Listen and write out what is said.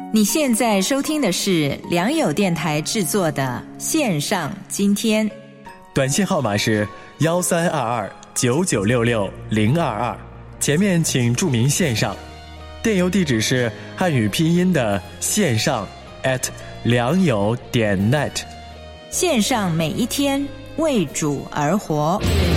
你现在收听的是良友电台制作的线上今天， 短信号码是13229966-022，前面请注明线上。电邮地址是汉语拼音的线上良友.net。 线上每一天为主而活。